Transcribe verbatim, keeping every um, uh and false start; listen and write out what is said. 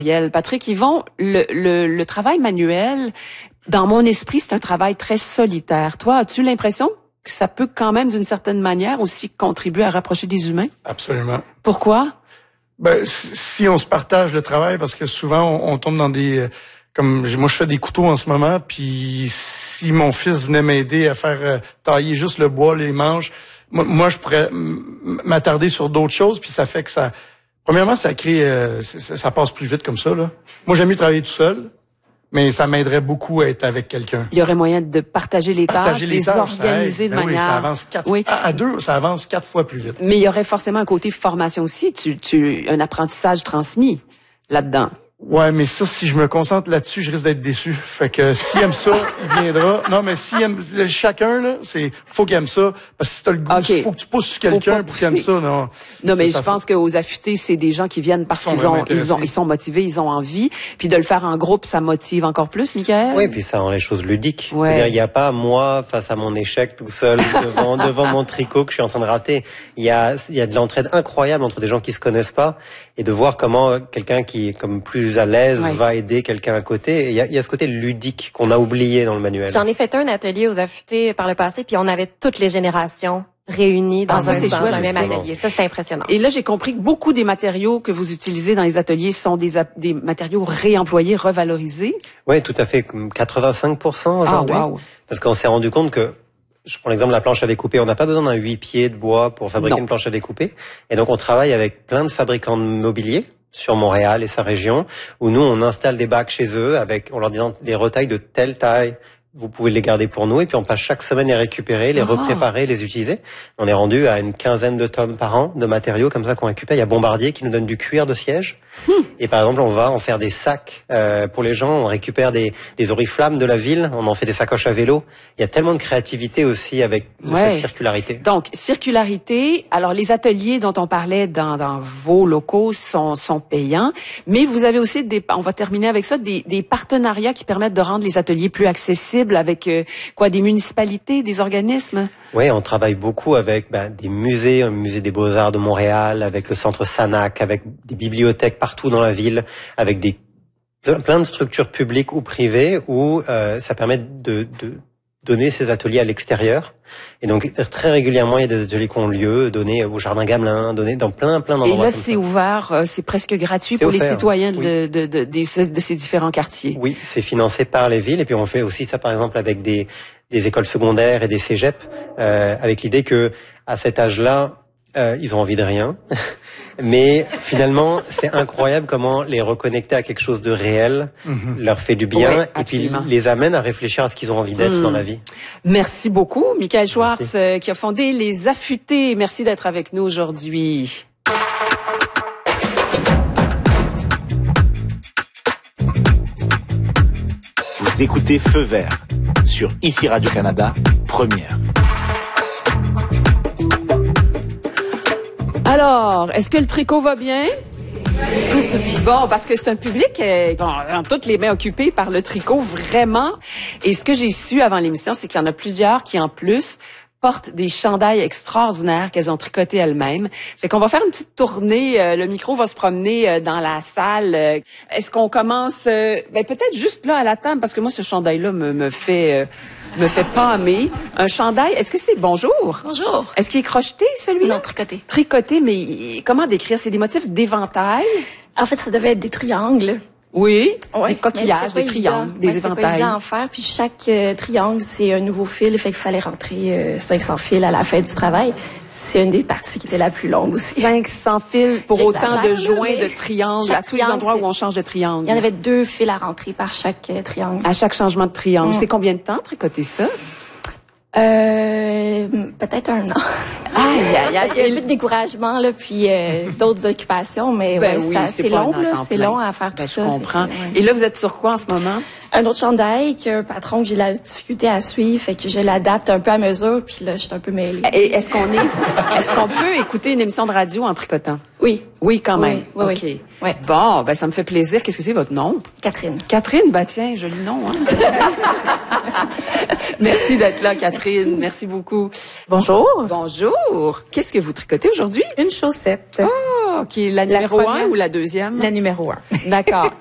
Patrick Yvon, le, le, le travail manuel, dans mon esprit, c'est un travail très solitaire. Toi, as-tu l'impression que ça peut quand même, d'une certaine manière, aussi contribuer à rapprocher des humains? Absolument. Pourquoi? Ben, si on se partage le travail, parce que souvent, on, on tombe dans des... Comme moi, je fais des couteaux en ce moment, puis si mon fils venait m'aider à faire euh, tailler juste le bois, les manches, moi, moi je pourrais m'attarder sur d'autres choses, puis ça fait que ça... Premièrement, ça crée... Euh, ça, ça passe plus vite comme ça, là. Moi, j'aime mieux travailler tout seul, mais ça m'aiderait beaucoup à être avec quelqu'un. Il y aurait moyen de partager les partager tâches, les, les tâches, organiser ben de oui, manière... ça avance quatre oui. à, à deux, ça avance quatre fois plus vite. Mais il y aurait forcément un côté formation aussi, tu, tu, un apprentissage transmis là-dedans. Ouais, mais ça, si je me concentre là-dessus, je risque d'être déçu. Fait que s'il aime ça, il viendra. Non, mais s'il aime chacun, là, c'est faut qu'il aime ça. Parce que si t'as le goût, okay. faut que tu pousses sur quelqu'un pour qu'il aime ça. Non, non mais je pense qu'aux affûtés, c'est des gens qui viennent parce qu'ils ont, ils ont, ils sont motivés, ils ont envie. Puis de le faire en groupe, ça motive encore plus, Michael. Oui, puis ça rend les choses ludiques. Ouais. C'est-à-dire, il n'y a pas moi face à mon échec tout seul devant devant mon tricot que je suis en train de rater. Il y a il y a de l'entraide incroyable entre des gens qui se connaissent pas et de voir comment quelqu'un qui est comme plus à l'aise ouais. va aider quelqu'un à côté. Il y a, il y a ce côté ludique qu'on a oublié dans le manuel. J'en ai fait un atelier aux affûtés par le passé, puis on avait toutes les générations réunies dans, ah, un, dans un même atelier. Ça, c'est impressionnant. Et là, j'ai compris que beaucoup des matériaux que vous utilisez dans les ateliers sont des, des matériaux réemployés, revalorisés. Oui, tout à fait. quatre-vingt-cinq pour cent aujourd'hui. Ah, wow. Parce qu'on s'est rendu compte que, je prends l'exemple de la planche à découper, on n'a pas besoin d'un huit pieds de bois pour fabriquer non. une planche à découper. Et donc, on travaille avec plein de fabricants de mobilier sur Montréal et sa région, où nous, on installe des bacs chez eux avec, en leur disant les retailles de telle taille, vous pouvez les garder pour nous, et puis on passe chaque semaine les récupérer, les oh. repréparer, les utiliser. On est rendu à une quinzaine de tonnes par an de matériaux comme ça qu'on récupère. Il y a Bombardier qui nous donne du cuir de siège. Hmm. Et par exemple, on va en faire des sacs euh, pour les gens. On récupère des, des oriflammes de la ville. On en fait des sacoches à vélo. Il y a tellement de créativité aussi avec ouais. cette circularité. Donc, circularité. Alors, les ateliers dont on parlait dans, dans vos locaux sont, sont payants. Mais vous avez aussi, des, on va terminer avec ça, des, des partenariats qui permettent de rendre les ateliers plus accessibles avec euh, quoi, des municipalités, des organismes? Oui, on travaille beaucoup avec ben, des musées, un musée des Beaux-Arts de Montréal, avec le centre Sanac, avec des bibliothèques partout dans la ville, avec des plein de structures publiques ou privées où euh, ça permet de, de donner ces ateliers à l'extérieur. Et donc très régulièrement, il y a des ateliers qui ont lieu, donnés au Jardin Gamelin, donnés dans plein plein d'endroits. Et là, c'est ouvert, euh, c'est presque gratuit pour offert, les citoyens oui. de, de, de, de, de, de ces différents quartiers. Oui, c'est financé par les villes. Et puis on fait aussi ça, par exemple, avec des, des écoles secondaires et des cégeps, euh, avec l'idée que à cet âge-là, euh, ils ont envie de rien. Mais finalement, c'est incroyable comment les reconnecter à quelque chose de réel mm-hmm. leur fait du bien oui, et puis les amène à réfléchir à ce qu'ils ont envie d'être mm. dans la vie. Merci beaucoup, Michael Schwartz, euh, qui a fondé Les Affûtés. Merci d'être avec nous aujourd'hui. Vous écoutez Feu Vert sur Ici Radio-Canada, première. Alors, est-ce que le tricot va bien? Bon, parce que c'est un public euh, en toutes les mains occupées par le tricot, vraiment. Et ce que j'ai su avant l'émission, c'est qu'il y en a plusieurs qui, en plus, portent des chandails extraordinaires qu'elles ont tricotés elles-mêmes. Fait qu'on va faire une petite tournée. Euh, le micro va se promener euh, dans la salle. Euh, est-ce qu'on commence... Euh, ben peut-être juste là à la table, parce que moi, ce chandail-là me, me fait... Euh, me fait pâmer. Un chandail, est-ce que c'est bonjour? Bonjour. Est-ce qu'il est crocheté, celui-là? Non, tricoté. Tricoté, mais comment décrire? C'est des motifs d'éventail? En fait, ça devait être des triangles. Oui, ouais, des coquillages, des triangles, des ouais, éventails. C'est pas évident à faire, puis chaque euh, triangle, c'est un nouveau fil, fait qu'il fallait rentrer euh, cinq cents fils à la fin du travail. C'est une des parties qui était la plus longue aussi. cinq cents fils pour autant de joints de triangles à tous les endroits où on change de triangle. Il y en avait deux fils à rentrer par chaque euh, triangle. À chaque changement de triangle. Mm. C'est combien de temps tricoter ça? Euh, peut-être un an. Ah, il y a, il y a, il y a un peu de découragement là, puis euh, d'autres occupations, mais ben ouais, oui, ça, c'est long là, c'est long à faire ben, tout je ça. Je comprends. Que, ouais. Et là, vous êtes sur quoi en ce moment? Un autre chandail qu'un patron que j'ai de la difficulté à suivre, fait que je l'adapte un peu à mesure, puis là, je suis un peu mêlée. Et est-ce qu'on est, est-ce qu'on peut écouter une émission de radio en tricotant? Oui. Oui, quand même. Oui, oui, OK. Oui. Ouais. Bon, ben ça me fait plaisir. Qu'est-ce que c'est votre nom? Catherine. Catherine, ben tiens, joli nom. Hein? Merci d'être là, Catherine. Merci, beaucoup. Bonjour. Bonjour. Qu'est-ce que vous tricotez aujourd'hui? Une chaussette. Oh, OK. La numéro un ou la deuxième? La numéro un. D'accord.